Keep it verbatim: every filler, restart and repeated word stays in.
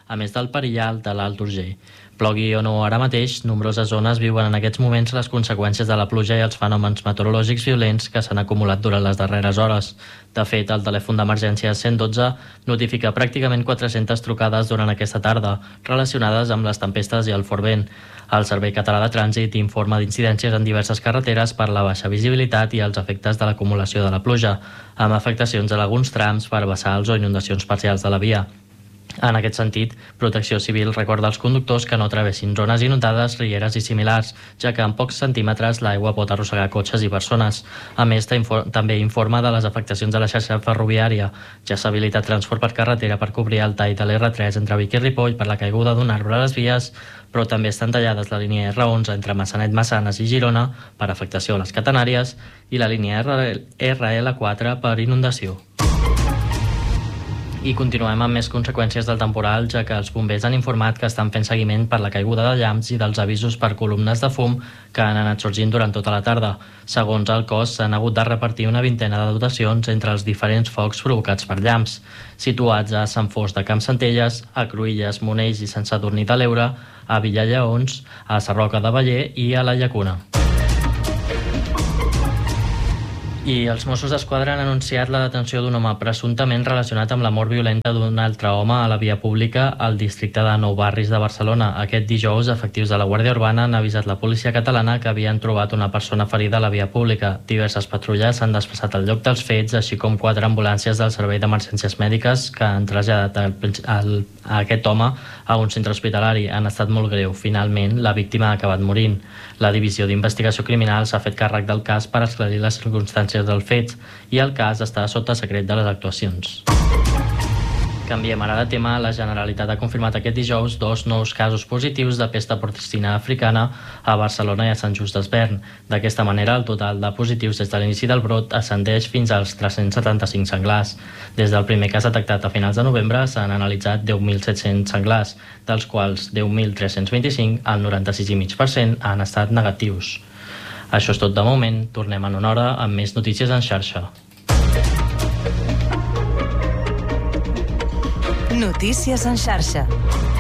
a més del perillal de l'Alt Urgell. Plogui o no ara mateix, nombroses zones viuen en aquests moments les conseqüències de la pluja i els fenòmens meteorològics violents que s'han acumulat durant les darreres hores. De fet, el telèfon d'emergència cent dotze notifica pràcticament quatre-centes trucades durant aquesta tarda, relacionades amb les tempestes i el fort vent. El Servei Català de Trànsit informa d'incidències en diverses carreteres per la baixa visibilitat i els efectes de l'acumulació de la pluja, amb afectacions en alguns trams per vessals o inundacions parcials de la via. En aquest sentit, Protecció Civil recorda als conductors que no travessin zones inundades, rieres i similars, ja que en pocs centímetres l'aigua pot arrossegar cotxes i persones. A més, també informa de les afectacions a la xarxa ferroviària. Ja s'ha habilitat transport per carretera per cobrir el tall de l'R tres entre Vic i Ripoll per la caiguda d'un arbre a les vies, però també estan tallades la línia R onze entre Massanet, Massanes i Girona per afectació a les catenàries i la línia R L quatre per inundació. I continuem amb més conseqüències del temporal, ja que els bombers han informat que estan fent seguiment per la caiguda de llamps i dels avisos per columnes de fum que han anat sorgint durant tota la tarda. Segons el cos, s'han hagut de repartir una vintena de dotacions entre els diferents focs provocats per llamps, situats a Sant Fost de Campsentelles, a Cruïlles, Monells i Sant Sadurní de l'Eure, a Villalleons, a Sarroca de Bellver i a la Llacuna. I els Mossos d'Esquadra han anunciat la detenció d'un home presumptament relacionat amb la mort violenta d'un altre home a la via pública al districte de Nou Barris de Barcelona. Aquest dijous, efectius de la Guàrdia Urbana han avisat la policia catalana que havien trobat una persona ferida a la via pública. Diverses patrulles s'han desplaçat al lloc dels fets, així com quatre ambulàncies del Servei d'Emergències Mèdiques que han traslladat el, el, a aquest home a un centre hospitalari. Han estat molt greu. Finalment, la víctima ha acabat morint. La Divisió d'Investigació Criminal s'ha fet càrrec del cas per esclarir les circumstàncies dels fets i el cas està sota secret de les actuacions. Canviem ara de tema. La Generalitat ha confirmat aquest dijous dos nous casos positius de pesta porcina africana a Barcelona i a Sant Just Desvern. D'aquesta manera, el total de positius des de l'inici del brot ascendeix fins als tres-cents setanta-cinc senglars. Des del primer cas detectat a finals de novembre s'han analitzat deu mil set-cents senglars, dels quals deu mil tres-cents vint-i-cinc, el noranta-sis coma cinc per cent, han estat negatius. Això és tot de moment. Tornem en una hora amb més notícies en xarxa. Notícies en xarxa.